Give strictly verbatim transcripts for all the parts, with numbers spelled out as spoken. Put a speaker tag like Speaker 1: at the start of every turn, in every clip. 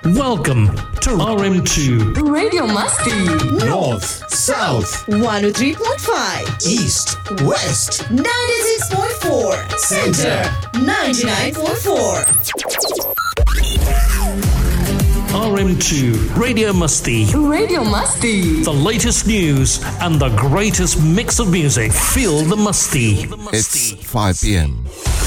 Speaker 1: Welcome to R M two
Speaker 2: Radio Masti.
Speaker 3: North, South,
Speaker 4: one oh three point five,
Speaker 3: East, West,
Speaker 4: ninety-six point four,
Speaker 3: Center,
Speaker 4: ninety-nine point four.
Speaker 1: R M two Radio Masti.
Speaker 2: Radio Masti.
Speaker 1: The latest news and the greatest mix of music. Feel the Masti.
Speaker 5: It's five p.m.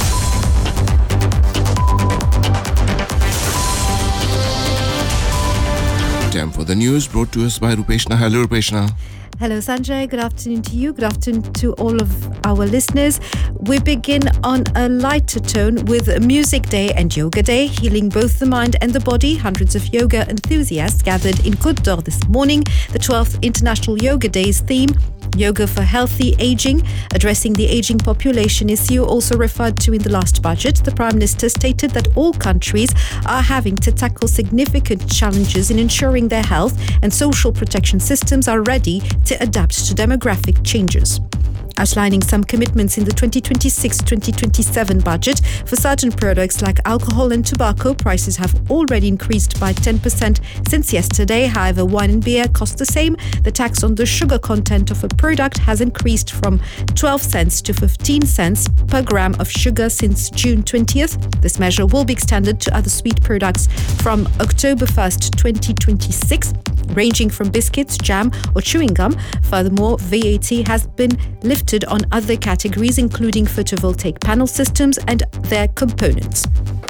Speaker 5: Time for the news brought to us by Rupeshna. Hello, Rupeshna.
Speaker 6: Hello, Sanjay. Good afternoon to you. Good afternoon to all of our listeners. We begin on a lighter tone with Music Day and Yoga Day, healing both the mind and the body. Hundreds of yoga enthusiasts gathered in Côte d'Or this morning. The twelfth International Yoga Day's theme, Yoga for Healthy Aging, addressing the aging population issue also referred to in the last budget. The Prime Minister stated that all countries are having to tackle significant challenges in ensuring their health and social protection systems are ready to adapt to demographic changes. Outlining some commitments in the twenty twenty-six twenty twenty-seven budget for certain products like alcohol and tobacco, prices have already increased by ten percent since yesterday. However, wine and beer cost the same. The tax on the sugar content of a product has increased from twelve cents to fifteen cents per gram of sugar since June twentieth. This measure will be extended to other sweet products from October first, twenty twenty-six, ranging from biscuits, jam or chewing gum. Furthermore, V A T has been lifted on other categories, including photovoltaic panel systems and their components.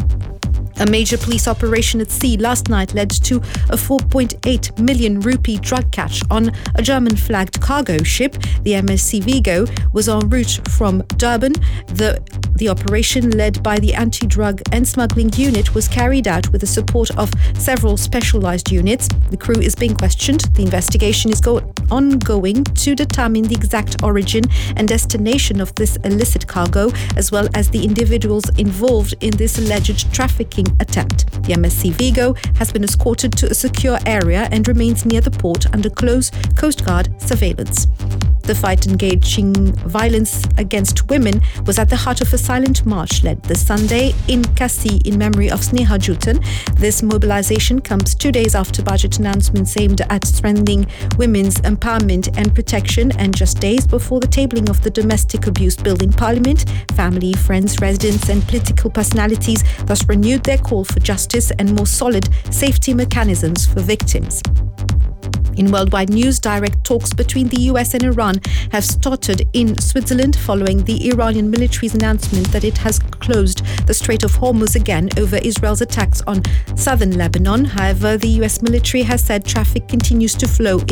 Speaker 6: A major police operation at sea last night led to a four point eight million rupee drug catch on a German-flagged cargo ship. The M S C Vigo was en route from Durban. The, the operation, led by the Anti-Drug and Smuggling Unit, was carried out with the support of several specialized units. The crew is being questioned. The investigation is go- ongoing to determine the exact origin and destination of this illicit cargo, as well as the individuals involved in this alleged trafficking attempt. The M S C Vigo has been escorted to a secure area and remains near the port under close Coast Guard surveillance. The fight engaging violence against women was at the heart of a silent march led this Sunday in Kassi in memory of Sneha Jutan. This mobilization comes two days after budget announcements aimed at strengthening women's empowerment and protection, and just days before the tabling of the domestic abuse bill in Parliament. Family, friends, residents and political personalities thus renewed their call for justice and more solid safety mechanisms for victims. In worldwide news, direct talks between the U S and Iran have started in Switzerland following the Iranian military's announcement that it has closed the Strait of Hormuz again over Israel's attacks on southern Lebanon. However, the U S military has said traffic continues to flow